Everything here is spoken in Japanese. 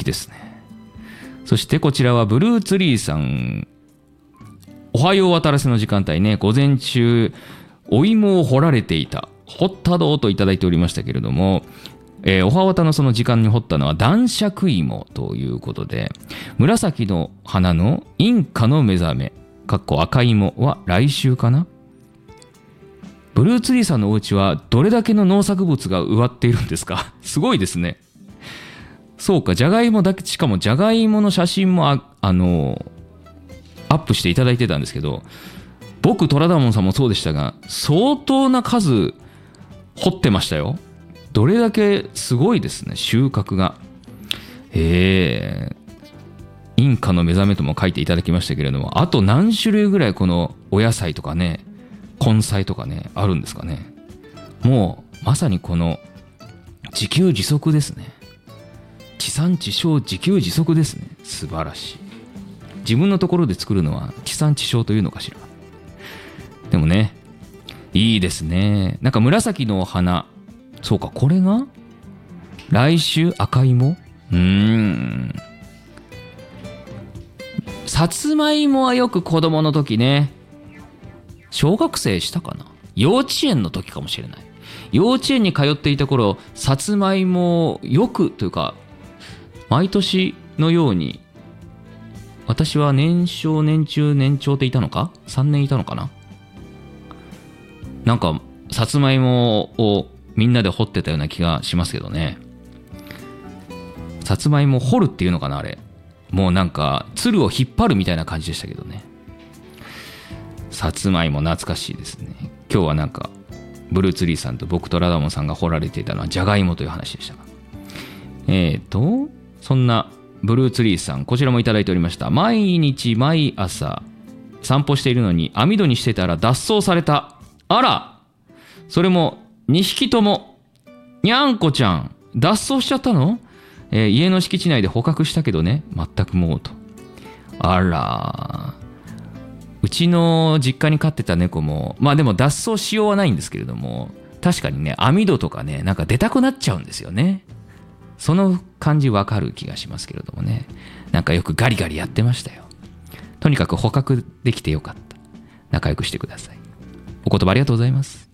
ですね。そしてこちらはブルーツリーさん、おはよう渡らせの時間帯ね、午前中お芋を掘られていた、掘ったどうといただいておりましたけれども、おはわたのその時間に掘ったのは男爵芋ということで、紫の花のインカの目覚め赤芋は来週かな。ブルーツリーさんのお家はどれだけの農作物が植わっているんですか？すごいですね。そうか、じゃがいもだけ、しかもじゃがいもの写真もアップしていただいてたんですけど、僕トラダモンさんもそうでしたが、相当な数掘ってましたよ。どれだけすごいですね、収穫が。インカの目覚めとも書いていただきましたけれども、あと何種類ぐらいこのお野菜とかね、根菜とかね、あるんですかね。もうまさにこの自給自足ですね。地産地消、自給自足ですね。素晴らしい。自分のところで作るのは地産地消というのかしら。でもね、いいですね。なんか紫の花、そうか、これが来週赤芋。さつまいもはよく子供の時ね、小学生したかな、幼稚園の時かもしれない。幼稚園に通っていた頃、さつまいもをよくというか毎年のように、私は年少年中年長っていたのか、3年いたのかな、なんかさつまいもをみんなで掘ってたような気がしますけどね。さつまいも掘るっていうのかな、あれ。もうなんかつるを引っ張るみたいな感じでしたけどね。さつまいも懐かしいですね。今日はなんかブルーツリーさんと僕とラダモンさんが掘られていたのはじゃがいもという話でしたが、そんなブルーツリーさん、こちらもいただいておりました。毎日毎朝散歩しているのに網戸にしてたら脱走された。あら、それも2匹とも。にゃんこちゃん脱走しちゃったの？家の敷地内で捕獲したけどね、全くもうと。あら、うちの実家に飼ってた猫も、まあでも脱走しようはないんですけれども、確かにね、網戸とかね、なんか出たくなっちゃうんですよね。その感じわかる気がしますけれどもね。なんかよくガリガリやってましたよ。とにかく捕獲できてよかった。仲良くしてください。お言葉ありがとうございます。